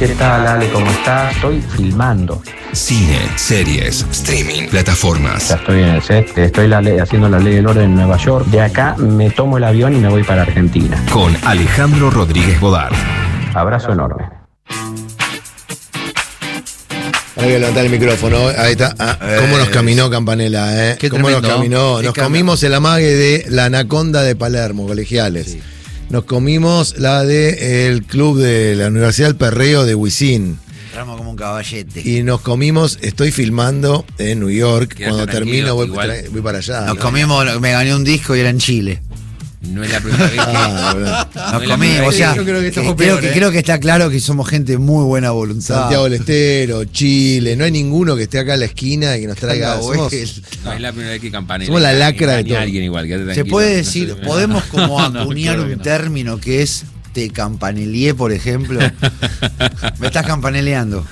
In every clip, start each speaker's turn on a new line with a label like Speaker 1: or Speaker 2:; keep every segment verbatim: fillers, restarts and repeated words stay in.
Speaker 1: ¿Qué tal, Ale? ¿Cómo estás? Estoy filmando.
Speaker 2: Cine, series, streaming, plataformas.
Speaker 1: Ya estoy en el set, estoy la ley, haciendo la ley del orden en Nueva York. De acá me tomo el avión y me voy para Argentina.
Speaker 2: Con Alejandro Rodríguez Bodart.
Speaker 1: Abrazo enorme.
Speaker 3: Hay que levantar el micrófono. Ahí está. Ah, ¿Cómo nos caminó Campanella? ¿eh?
Speaker 4: Qué
Speaker 3: ¿Cómo
Speaker 4: tremendo.
Speaker 3: nos caminó?
Speaker 4: Qué
Speaker 3: Nos
Speaker 4: cambio.
Speaker 3: comimos el amague de la Anaconda de Palermo, colegiales.
Speaker 4: Sí.
Speaker 3: Nos comimos la de el club de la Universidad del Perreo de Wisin.
Speaker 4: Entramos como un caballete.
Speaker 3: Y nos comimos, estoy filmando en New York.
Speaker 5: Quédate
Speaker 3: Cuando
Speaker 5: tranquilo,
Speaker 3: termino voy,
Speaker 5: igual.
Speaker 3: tra- voy para allá.
Speaker 4: Nos
Speaker 3: ¿no?
Speaker 4: comimos, me gané un disco y era en Chile.
Speaker 5: No es la primera vez que...
Speaker 3: Ah, boludo.
Speaker 4: Nos
Speaker 5: No es la
Speaker 4: comimos,
Speaker 5: primera
Speaker 4: o sea,
Speaker 5: vez
Speaker 4: yo creo que,
Speaker 5: estamos
Speaker 4: creo,
Speaker 5: peor,
Speaker 4: que,
Speaker 5: ¿eh?
Speaker 4: creo que está claro que somos gente de muy buena voluntad.
Speaker 3: Santiago del Estero, Chile. No hay ninguno que esté acá en la esquina y que nos traiga.
Speaker 4: Venga,
Speaker 3: Somos,
Speaker 4: güey.
Speaker 5: No es la primera vez que Campanella.
Speaker 3: Somos la lacra de
Speaker 5: engaña a
Speaker 3: todo.
Speaker 5: alguien igual, quédate
Speaker 4: Se
Speaker 5: tranquilo.
Speaker 4: puede
Speaker 5: No
Speaker 4: decir,
Speaker 5: se-
Speaker 4: podemos como
Speaker 5: No, no,
Speaker 4: acuñar
Speaker 5: claro que
Speaker 4: un
Speaker 5: no.
Speaker 4: término que es te campanelié, por ejemplo. Me estás campaneleando.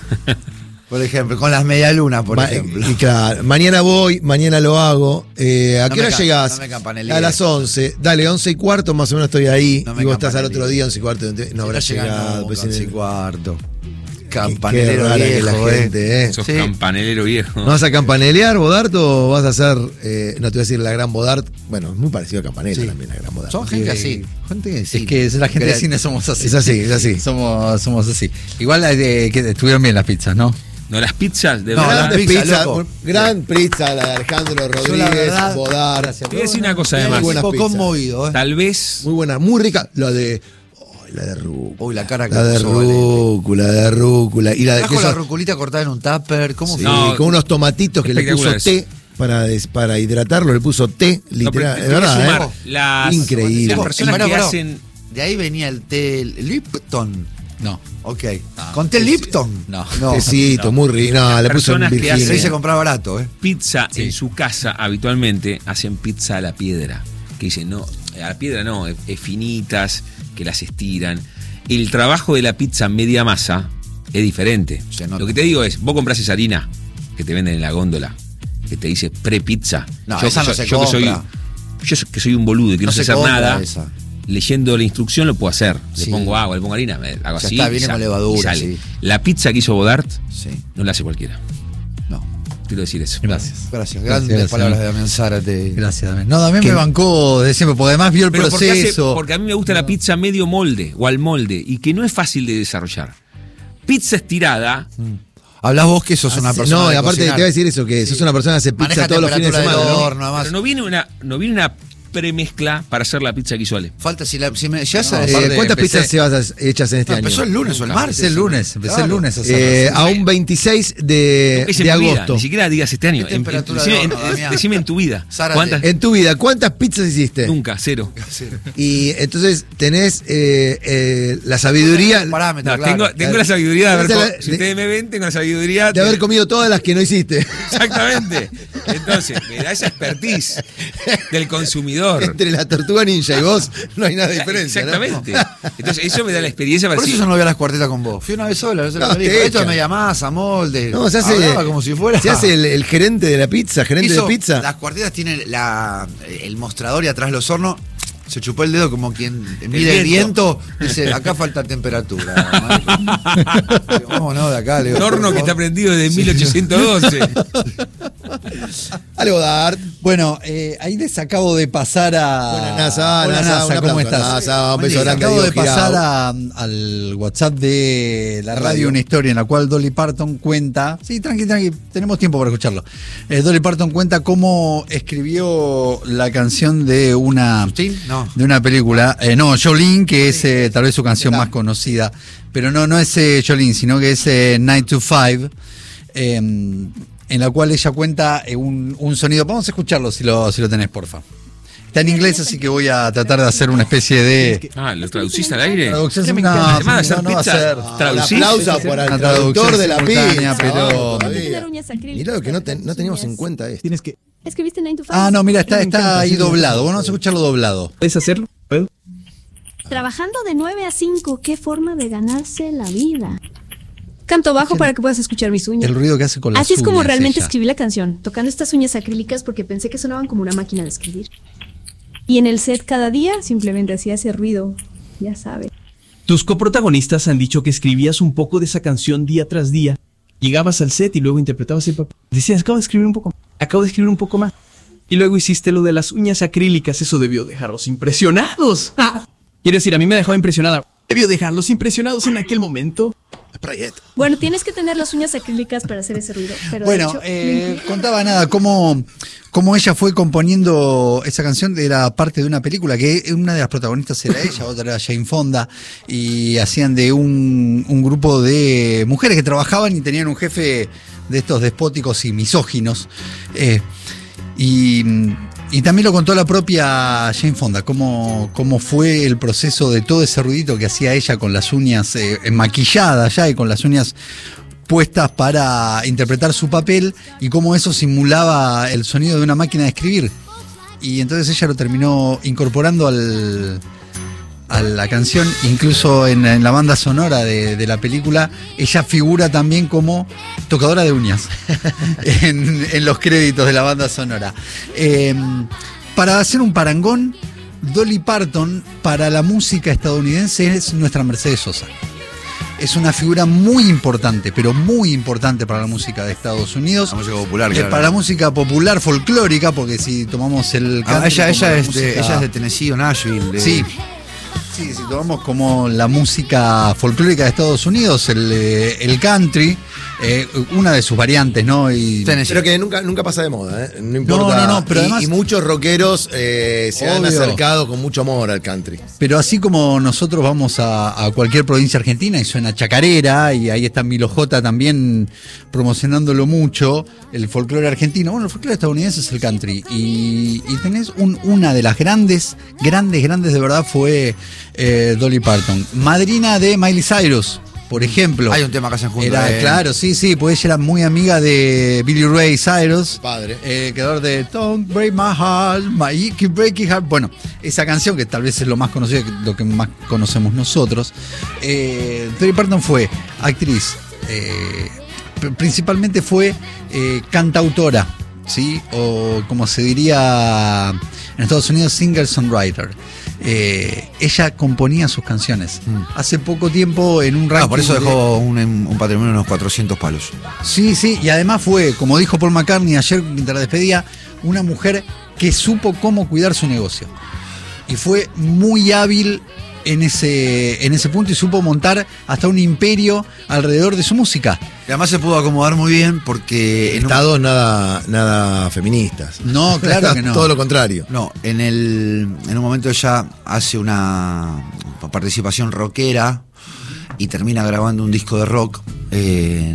Speaker 4: Por ejemplo, con las medialunas, por
Speaker 3: Ma-
Speaker 4: ejemplo.
Speaker 3: y claro, mañana voy, mañana lo hago. Eh, ¿A
Speaker 4: No
Speaker 3: qué
Speaker 4: me
Speaker 3: hora
Speaker 4: ca-
Speaker 3: llegás?
Speaker 4: no me campanelees.
Speaker 3: A las once. Dale, once y cuarto más o menos estoy ahí.
Speaker 4: No me
Speaker 3: y vos estás al
Speaker 4: campanelees.
Speaker 3: otro día, once y cuarto. No habrá
Speaker 4: Está llegando
Speaker 3: llegado. pues,
Speaker 4: once y
Speaker 3: en el-
Speaker 4: cuarto.
Speaker 3: Qué
Speaker 4: Campanelero
Speaker 3: rara que
Speaker 4: viejo,
Speaker 3: la
Speaker 4: eh.
Speaker 3: gente, ¿eh?
Speaker 5: Sos
Speaker 4: Sí.
Speaker 5: campanelero viejo.
Speaker 3: ¿No vas a campanelear, Bodart, o vas a hacer, eh, no te voy a decir la gran Bodart? Bueno, es muy parecido a Campanella
Speaker 4: Sí.
Speaker 3: también, la gran Bodart.
Speaker 4: Son gente así. Gente de
Speaker 6: Es
Speaker 4: cine.
Speaker 6: que es la gente de
Speaker 4: Crea-
Speaker 6: cine somos así.
Speaker 3: Es así, es así.
Speaker 6: Somos, somos así. Igual eh, que estuvieron bien las pizzas, ¿no?
Speaker 5: No, las pizzas, de
Speaker 4: No,
Speaker 5: verdad.
Speaker 4: las
Speaker 3: Grande
Speaker 4: pizza,
Speaker 3: pizza,
Speaker 4: loco.
Speaker 3: gran pizza, la de Alejandro
Speaker 4: Yo, la
Speaker 3: Rodríguez,
Speaker 4: verdad,
Speaker 3: Bodart.
Speaker 4: gracias.
Speaker 5: Te voy a decir una cosa
Speaker 3: Muy
Speaker 5: además.
Speaker 3: buena
Speaker 4: Un poco
Speaker 3: pizza.
Speaker 4: conmovido, ¿eh?
Speaker 5: Tal vez...
Speaker 3: Muy buena, muy rica. La de. Ay, la de rúcula.
Speaker 4: Uy, la cara que
Speaker 3: La de
Speaker 4: puso Valente.
Speaker 3: rúcula, la de rúcula. Y la de
Speaker 4: Trajo
Speaker 3: queso.
Speaker 4: la ruculita cortada en un tupper. ¿Cómo
Speaker 3: Sí,
Speaker 4: fue?
Speaker 5: No,
Speaker 3: con unos tomatitos que le puso
Speaker 5: espectacular
Speaker 3: té para, des- para hidratarlo, le puso té,
Speaker 5: No, pero
Speaker 3: literal.
Speaker 5: te
Speaker 3: es
Speaker 5: voy a
Speaker 3: verdad,
Speaker 5: sumar,
Speaker 3: ¿eh?
Speaker 5: las-
Speaker 3: Increíble.
Speaker 5: Las personas
Speaker 4: Pará,
Speaker 5: que
Speaker 4: pará.
Speaker 5: hacen...
Speaker 4: De ahí venía el té Lipton.
Speaker 6: No.
Speaker 4: Ok.
Speaker 6: Ah,
Speaker 4: ¿Con té
Speaker 6: sí,
Speaker 4: Lipton?
Speaker 6: No.
Speaker 4: No.
Speaker 3: Tecito, muy rico. No, le puso un
Speaker 5: personas que
Speaker 3: Virginia.
Speaker 4: Se dice comprar barato, ¿eh?
Speaker 5: pizza
Speaker 6: Sí.
Speaker 5: en su casa habitualmente hacen pizza a la piedra, que dicen no, a la piedra no, es, es finitas, que las estiran. El trabajo de la pizza media masa es diferente.
Speaker 4: Se nota.
Speaker 5: Lo que te digo es, vos compras esa harina que te venden en la góndola, que te dice pre-pizza.
Speaker 4: No,
Speaker 5: yo,
Speaker 4: esa
Speaker 5: que
Speaker 4: no
Speaker 5: soy-
Speaker 4: se
Speaker 5: yo que soy,
Speaker 4: compra.
Speaker 5: yo so- que soy un boludo y que no,
Speaker 4: No
Speaker 5: sé
Speaker 4: se
Speaker 5: hacer
Speaker 4: compra
Speaker 5: nada,
Speaker 4: esa.
Speaker 5: leyendo la instrucción lo puedo hacer. Le
Speaker 4: Sí.
Speaker 5: pongo agua, le pongo harina, me- hago
Speaker 4: Ya
Speaker 5: así.
Speaker 4: está,
Speaker 5: y
Speaker 4: viene
Speaker 5: sa-
Speaker 4: con levadura,
Speaker 5: y sale.
Speaker 4: sí.
Speaker 5: La pizza que hizo Bodart
Speaker 4: Sí.
Speaker 5: no la hace cualquiera.
Speaker 4: No.
Speaker 5: Quiero decir eso.
Speaker 6: Gracias.
Speaker 4: Gracias.
Speaker 6: Gracias,
Speaker 4: Grandes palabras de
Speaker 6: Damián.
Speaker 4: Damián Zárate.
Speaker 6: Gracias, Damián. No, Damián
Speaker 3: ¿Qué?
Speaker 6: me bancó de siempre, porque además vio el
Speaker 5: Pero porque, hace-
Speaker 6: proceso.
Speaker 5: porque a mí me gusta la pizza medio molde o al molde y que no es fácil de desarrollar. Pizza estirada,
Speaker 4: Hablás vos que sos una
Speaker 3: Hace-
Speaker 4: persona.
Speaker 3: no, y
Speaker 4: de
Speaker 3: aparte te
Speaker 4: cocinar.
Speaker 3: voy a decir eso, que sos una persona que hace pizza
Speaker 4: Maneja
Speaker 3: todos los fines de
Speaker 4: temperatura
Speaker 3: semana,
Speaker 4: del
Speaker 3: ¿no?
Speaker 4: horno, además.
Speaker 5: pero no viene una, no viene una premezcla para hacer la pizza que hizo Ale.
Speaker 4: Falta si, la, si me llegas
Speaker 6: No,
Speaker 4: a
Speaker 3: Eh,
Speaker 4: decir.
Speaker 6: aparte,
Speaker 3: ¿Cuántas
Speaker 6: empecé-
Speaker 3: pizzas llevas hechas en este
Speaker 4: No,
Speaker 3: año?
Speaker 4: empezó el lunes o el martes.
Speaker 6: Empecé el lunes, empecé
Speaker 4: Claro.
Speaker 6: el lunes a hacer.
Speaker 3: Eh, a un veintiséis de,
Speaker 5: Es en
Speaker 3: de
Speaker 5: tu vida,
Speaker 3: agosto.
Speaker 5: ni siquiera digas este año.
Speaker 4: ¿Qué
Speaker 5: En- en-
Speaker 4: temperatura
Speaker 5: decime,
Speaker 4: de horno,
Speaker 5: en-
Speaker 4: Damián?
Speaker 5: decime en tu vida.
Speaker 4: Zárate.
Speaker 5: ¿Cuántas?
Speaker 3: En tu vida, ¿cuántas pizzas hiciste?
Speaker 5: Nunca, cero.
Speaker 3: Y entonces tenés eh, eh, la sabiduría
Speaker 4: Parámetro,
Speaker 5: No,
Speaker 4: claro.
Speaker 5: tengo, tengo la sabiduría de haber.
Speaker 3: Tenés la-
Speaker 5: co- Si
Speaker 3: de-
Speaker 5: ustedes me ven, tengo la sabiduría
Speaker 3: de haber comido todas las que no hiciste.
Speaker 5: Exactamente. Entonces, me da esa expertise del consumidor.
Speaker 3: Entre la tortuga ninja y vos no hay nada de diferencia, ¿no?
Speaker 5: Exactamente. Entonces, eso me da la experiencia para
Speaker 4: Por eso
Speaker 5: decir.
Speaker 4: yo no voy a las cuartetas con vos. Fui una vez sola, no sé lo
Speaker 3: No,
Speaker 4: que dijo.
Speaker 3: te
Speaker 4: Esto es
Speaker 3: echan.
Speaker 4: media masa, molde.
Speaker 3: No, se hace,
Speaker 4: Hablaba como si fuera.
Speaker 3: se hace el, el gerente de la pizza, gerente
Speaker 4: Hizo-
Speaker 3: de pizza.
Speaker 4: Las cuartetas tienen la, el mostrador y atrás los hornos. Se chupó el dedo como quien mide el viento. Dice, acá falta temperatura. Digo, vámonos de acá, Leo.
Speaker 5: Un horno que está prendido desde mil ochocientos doce.
Speaker 3: Ale Bodart.
Speaker 6: Bueno, eh, ahí les acabo de pasar a.
Speaker 3: Buenas, Nasa,
Speaker 6: Hola,
Speaker 3: Nasa,
Speaker 6: Nasa,
Speaker 3: un
Speaker 6: ¿cómo
Speaker 3: aplauso.
Speaker 6: estás?
Speaker 3: Nasa, un
Speaker 6: Buen
Speaker 3: beso
Speaker 6: día.
Speaker 3: grande,
Speaker 6: Acabo de
Speaker 3: Diego
Speaker 6: pasar
Speaker 3: Girao.
Speaker 6: a- al WhatsApp de la
Speaker 3: La
Speaker 6: radio
Speaker 3: radio.
Speaker 6: una historia en la cual Dolly Parton cuenta. Sí, tranqui, tranqui, tenemos tiempo para escucharlo. Eh, Dolly Parton cuenta cómo escribió la canción de una.
Speaker 4: ¿Sí? No.
Speaker 6: De una película. Eh, no, Jolene, que es eh, tal vez su canción más conocida. Pero no, no es eh, Jolene, sino que es eh, nine to five. eh, en la cual ella cuenta eh, un, un sonido. Vamos a escucharlo si lo, si lo tenés, porfa. Está en inglés, así que voy a tratar de hacer una especie de.
Speaker 5: Ah, ¿lo traduciste al aire?
Speaker 6: Traducción
Speaker 5: ¿Qué me
Speaker 6: simultánea.
Speaker 5: encanta? Además de hacer
Speaker 6: No, no va a
Speaker 5: pizza,
Speaker 6: ser.
Speaker 3: Un
Speaker 5: traducir.
Speaker 3: aplauso por el
Speaker 6: Una
Speaker 3: traductor
Speaker 6: traducción
Speaker 3: de la
Speaker 6: simultánea,
Speaker 3: pizza.
Speaker 6: pero-
Speaker 3: vamos,
Speaker 7: Tener
Speaker 3: todavía.
Speaker 7: uñas acrílicas.
Speaker 3: Mirá lo que no, ten- no teníamos en cuenta esto.
Speaker 8: Tienes que.
Speaker 7: ¿Escribiste nine to five?
Speaker 6: Ah, no, mira, está,
Speaker 8: Me
Speaker 6: está
Speaker 8: encanta,
Speaker 6: ahí
Speaker 8: sí, me
Speaker 6: doblado. Vamos a escucharlo doblado.
Speaker 8: ¿Puedes hacerlo? ¿Puedo?
Speaker 7: Trabajando de nueve a cinco, qué forma de ganarse la vida. Canto bajo para que puedas escuchar mis uñas.
Speaker 6: El ruido que hace con las
Speaker 7: Así es como
Speaker 6: uñas
Speaker 7: realmente
Speaker 6: ella.
Speaker 7: escribí la canción, tocando estas uñas acrílicas porque pensé que sonaban como una máquina de escribir. Y en el set cada día simplemente hacía ese ruido, ya sabes.
Speaker 8: Tus coprotagonistas han dicho que escribías un poco de esa canción día tras día. Llegabas al set y luego interpretabas el papel. Decías, acabo de escribir un poco más. Acabo de escribir un poco más. Y luego hiciste lo de las uñas acrílicas. Eso debió dejarlos impresionados. Ah. Quiero decir, a mí me dejó impresionada. Debió dejarlos impresionados en aquel momento.
Speaker 7: Bueno, tienes que tener las uñas acrílicas para hacer ese ruido. Pero
Speaker 6: bueno,
Speaker 7: de hecho,
Speaker 6: eh, contaba nada, cómo, cómo ella fue componiendo esa canción, era parte de una película, que una de las protagonistas era ella, otra era Jane Fonda, y hacían de un, un grupo de mujeres que trabajaban y tenían un jefe de estos despóticos y misóginos. Eh, y... Y también lo contó la propia Jane Fonda, cómo, cómo fue el proceso de todo ese ruidito que hacía ella con las uñas eh, maquilladas ya y con las uñas puestas para interpretar su papel y cómo eso simulaba el sonido de una máquina de escribir. Y entonces ella lo terminó incorporando al, a la canción, incluso en, en la banda sonora de, de la película, ella figura también como tocadora de uñas en, en los créditos de la banda sonora. Eh, para hacer un parangón, Dolly Parton para la música estadounidense es nuestra Mercedes Sosa. Es una figura muy importante, pero muy importante para la música de Estados Unidos.
Speaker 4: La música popular,
Speaker 6: eh,
Speaker 4: claro.
Speaker 6: Para la música popular folclórica, porque si tomamos el...
Speaker 4: Ah, ella, ella, es
Speaker 6: música...
Speaker 4: de, ella es de Tennessee o Nashville. De...
Speaker 6: Sí. Sí, si tomamos como la música folclórica de Estados Unidos, el, el country, eh, una de sus variantes, ¿no? Y,
Speaker 3: pero que nunca, nunca pasa de moda, ¿eh? No importa.
Speaker 6: No, no, no, pero
Speaker 3: y,
Speaker 6: además,
Speaker 3: y muchos rockeros eh, se han
Speaker 6: obvio.
Speaker 3: acercado con mucho amor al country.
Speaker 6: Pero así como nosotros vamos a, a cualquier provincia argentina y suena chacarera, y ahí está Milo J también promocionándolo mucho, el folclore argentino, bueno, el folclore estadounidense es el country. Y, y tenés un, una de las grandes, grandes, grandes de verdad fue eh, Dolly Parton, madrina de Miley Cyrus, por ejemplo.
Speaker 4: Hay un tema que hacen juntos.
Speaker 6: Era,
Speaker 4: eh.
Speaker 6: Claro, sí, sí, pues ella era muy amiga de Billy Ray Cyrus.
Speaker 3: Padre.
Speaker 6: Eh, creador de Don't Break My Heart, My Icky Breaky Heart. Bueno, esa canción que tal vez es lo más conocido, lo que más conocemos nosotros. Eh, Dolly Parton fue actriz, eh, principalmente fue eh, cantautora, ¿sí? O como se diría en Estados Unidos, singer-songwriter. Eh, ella componía sus canciones. Mm. Hace poco tiempo en un ranking.
Speaker 4: Ah, por eso dejó
Speaker 6: de...
Speaker 4: un, un patrimonio de unos cuatrocientos palos.
Speaker 6: Sí, sí, y además fue, como dijo Paul McCartney ayer mientras la despedía, una mujer que supo cómo cuidar su negocio. Y fue muy hábil en ese, en ese punto y supo montar hasta un imperio alrededor de su música.
Speaker 4: Y además se pudo acomodar muy bien porque...
Speaker 3: En Estados un... nada, nada feministas.
Speaker 6: No, claro que no.
Speaker 3: Todo lo contrario.
Speaker 4: No, en, el, en un momento ella hace una participación rockera y termina grabando un disco de rock eh,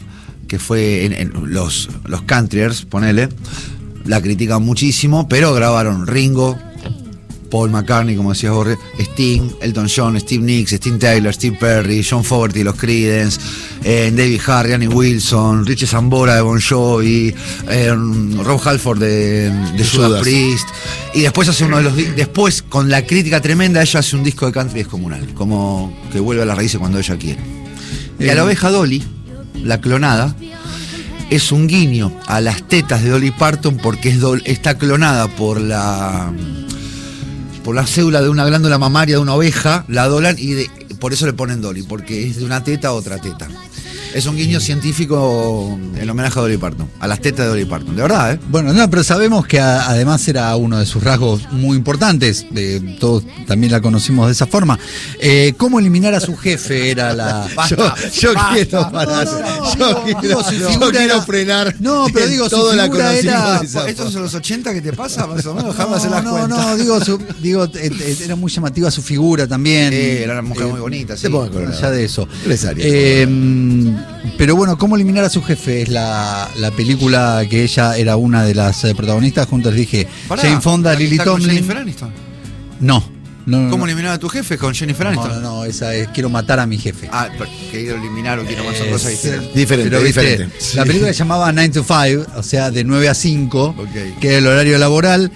Speaker 4: que fue en, en los, los countryers, ponele, la critican muchísimo, pero grabaron Ringo, Paul McCartney, como decías vos, Sting, Elton John, Steve Nicks, Steve Taylor, Steve Perry, John Fogerty, los Creedence, eh, David Harry, Annie Wilson, Richie Sambora de Bon Jovi, eh, Rob Halford de, de Judas Priest, y después hace uno de los después con la crítica tremenda ella hace un disco de country descomunal, como que vuelve a las raíces cuando ella quiere. Eh, y a la oveja Dolly, la clonada, es un guiño a las tetas de Dolly Parton porque es do, está clonada por la por la cédula de una glándula mamaria de una oveja, la doblan y de, por eso le ponen Dolly, porque es de una teta a otra teta. Es un guiño científico en homenaje a Dolly Parton, a las tetas de Dolly Parton, de verdad, ¿eh?
Speaker 6: Bueno, no, pero sabemos que a, además era uno de sus rasgos muy importantes, eh, todos también la conocimos de esa forma. Eh, ¿Cómo eliminar a su jefe? Era la...
Speaker 3: Basta, yo yo basta, quiero parar, no, no, yo,
Speaker 6: digo,
Speaker 3: quiero,
Speaker 6: digo, su
Speaker 3: yo
Speaker 6: figura
Speaker 3: quiero
Speaker 6: era,
Speaker 3: frenar.
Speaker 6: No, pero digo,
Speaker 3: todo
Speaker 6: su
Speaker 3: la
Speaker 6: figura era...
Speaker 4: ¿Estos son los ochenta que te pasa? Más o menos, jamás se
Speaker 6: no,
Speaker 4: las
Speaker 6: no,
Speaker 4: cuenta.
Speaker 6: no, digo, su, digo eh, eh, era muy llamativa su figura también.
Speaker 4: Sí, era una mujer
Speaker 6: eh,
Speaker 4: muy bonita, sí.
Speaker 3: Se ponga colorado.
Speaker 6: Ya de eso.
Speaker 3: Eh,
Speaker 6: pero bueno, ¿cómo eliminar a su jefe? Es la, la película que ella era una de las eh, protagonistas. Juntos dije,
Speaker 4: Pará,
Speaker 6: Jane Fonda, Lily
Speaker 4: ¿está con
Speaker 6: Tomlin.
Speaker 4: Jennifer Aniston?
Speaker 6: No, no, no.
Speaker 4: ¿Cómo
Speaker 6: no.
Speaker 4: eliminar a tu jefe con Jennifer
Speaker 6: No,
Speaker 4: Aniston?
Speaker 6: no, no, esa es Quiero matar a mi jefe.
Speaker 4: Ah, pero quiero eliminar o quiero más son
Speaker 6: Eh,
Speaker 4: cosas diferentes.
Speaker 3: Diferente,
Speaker 6: Pero, ¿viste?
Speaker 3: diferente.
Speaker 6: La película se llamaba nine to five, o sea, de nueve a cinco,
Speaker 4: Okay.
Speaker 6: que era el horario laboral.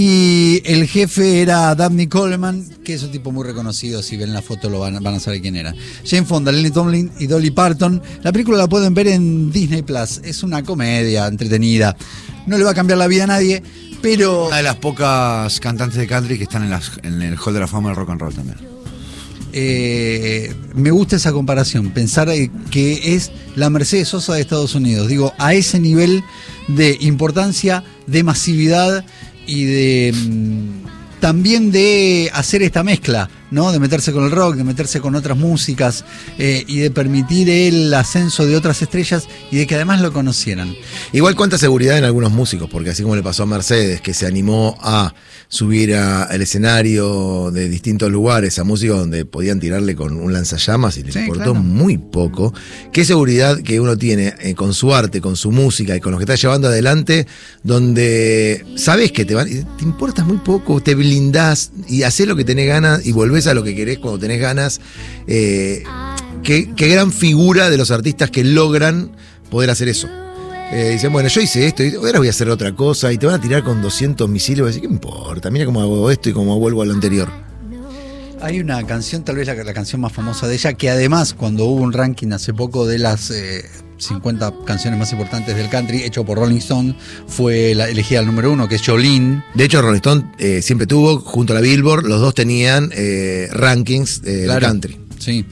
Speaker 6: Y el jefe era Dabney Coleman, que es un tipo muy reconocido. Si ven la foto lo van, van a saber quién era. Jane Fonda, Lily Tomlin y Dolly Parton. La película la pueden ver en Disney Plus. Es una comedia entretenida. No le va a cambiar la vida a nadie, pero...
Speaker 4: Una de las pocas cantantes de country que están en, las, en el Hall de la Fama del Rock and Roll también.
Speaker 6: eh, me gusta esa comparación, pensar que es la Mercedes Sosa de Estados Unidos. Digo, a ese nivel de importancia, de masividad y de mmm, también de hacer esta mezcla, ¿no? De meterse con el rock, de meterse con otras músicas eh, y de permitir el ascenso de otras estrellas y de que además lo conocieran.
Speaker 3: Igual cuánta seguridad en algunos músicos, porque así como le pasó a Mercedes, que se animó a subir al escenario de distintos lugares a músicos donde podían tirarle con un lanzallamas y les
Speaker 6: Sí,
Speaker 3: importó
Speaker 6: claro.
Speaker 3: muy poco. Qué seguridad que uno tiene eh, con su arte, con su música y con lo que está llevando adelante, donde sabes que te van, te importas muy poco, te blindás y haces lo que tenés ganas y volvés a lo que querés cuando tenés ganas. Eh, qué, qué gran figura de los artistas que logran poder hacer eso. Eh, dicen, bueno, yo hice esto y ahora voy a hacer otra cosa y te van a tirar con doscientos misiles y vas a decir, ¿qué importa? Mira cómo hago esto y cómo vuelvo a lo anterior.
Speaker 6: Hay una canción, tal vez la, la canción más famosa de ella, que además cuando hubo un ranking hace poco de las eh, cincuenta canciones más importantes del country, hecho por Rolling Stone, fue la elegida al número uno, que es Jolene.
Speaker 3: De hecho, Rolling Stone eh, siempre tuvo, junto a la Billboard, los dos tenían eh, rankings eh,
Speaker 6: Claro,
Speaker 3: de country.
Speaker 6: Sí.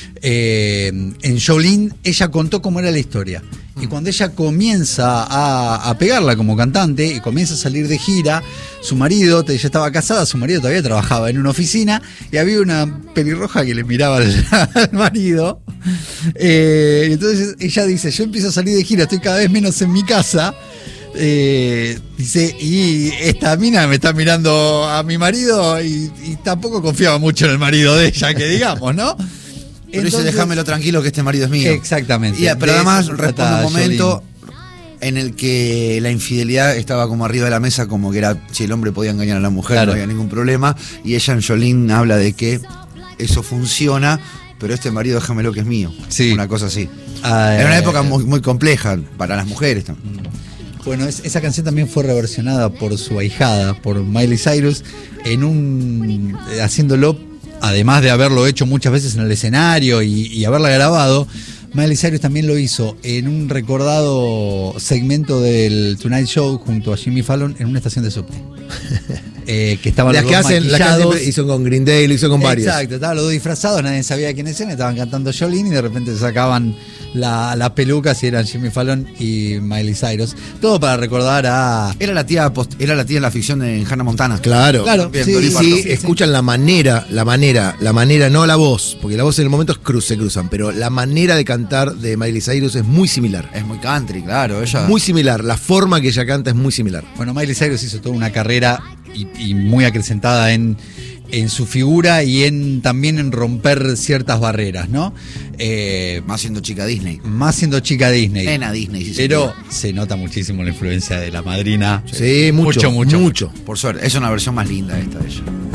Speaker 6: Eh, en Jolene ella contó cómo era la historia. Y cuando ella comienza a, a pegarla como cantante y comienza a salir de gira, su marido, ella estaba casada, su marido todavía trabajaba en una oficina y había una pelirroja que le miraba al, al marido. Eh, entonces ella dice, yo empiezo a salir de gira, estoy cada vez menos en mi casa. Eh, dice, y esta mina me está mirando a mi marido y, y tampoco confiaba mucho en el marido de ella, que digamos, ¿no?
Speaker 4: Pero dice, déjamelo tranquilo que este marido es mío.
Speaker 6: Exactamente.
Speaker 4: Y, pero
Speaker 6: De
Speaker 4: además
Speaker 6: eso
Speaker 4: responde
Speaker 6: trata
Speaker 4: un momento
Speaker 6: Jolene.
Speaker 4: en el que la infidelidad estaba como arriba de la mesa, como que era si el hombre podía engañar a la mujer,
Speaker 6: Claro.
Speaker 4: no había ningún problema. Y ella en Jolene habla de que eso funciona, pero este marido déjamelo que es mío.
Speaker 6: Sí.
Speaker 4: Una cosa así.
Speaker 6: Ah,
Speaker 4: Era una
Speaker 6: eh,
Speaker 4: época muy, muy compleja para las mujeres también.
Speaker 6: Bueno, es- esa canción también fue reversionada por su ahijada, por Miley Cyrus, en un eh, haciéndolo, además de haberlo hecho muchas veces en el escenario y, y haberla grabado. Miley Cyrus también lo hizo en un recordado segmento del Tonight Show junto a Jimmy Fallon en una estación de subte. Eh, que estaban
Speaker 3: Las
Speaker 6: los
Speaker 3: que
Speaker 6: dos
Speaker 3: hacen, las que
Speaker 6: maquillados.
Speaker 3: hacen, hizo con Green Day, lo hizo con varios.
Speaker 6: Exacto, estaban los dos disfrazados, nadie sabía quiénes eran, estaban cantando Jolene y de repente sacaban la- las pelucas y eran Jimmy Fallon y Miley Cyrus. Todo para recordar a...
Speaker 4: Era la tía post- era la tía en la ficción de Hannah Montana.
Speaker 3: Claro,
Speaker 6: Claro,
Speaker 4: Bien,
Speaker 6: sí,
Speaker 3: Y
Speaker 4: Dolly
Speaker 3: sí,
Speaker 4: Parton.
Speaker 6: sí, sí.
Speaker 3: escuchan la manera, la manera, la manera, no la voz, porque la voz en el momento es cru- se cruzan, pero la manera de cantar de Miley Cyrus es muy similar.
Speaker 4: Es muy country, claro. Ella.
Speaker 3: Muy similar, la forma que ella canta es muy similar.
Speaker 6: Bueno, Miley Cyrus hizo toda una carrera y, y muy acrecentada en, en su figura y en también en romper ciertas barreras, ¿no? Eh,
Speaker 4: Más siendo chica Disney.
Speaker 6: más siendo chica Disney.
Speaker 4: Nena Disney, si se
Speaker 6: Pero
Speaker 4: quiere.
Speaker 6: se nota muchísimo la influencia de la madrina.
Speaker 3: Sí, mucho,
Speaker 6: mucho, mucho.
Speaker 3: mucho.
Speaker 4: Por suerte. Es una versión más linda esta de ella.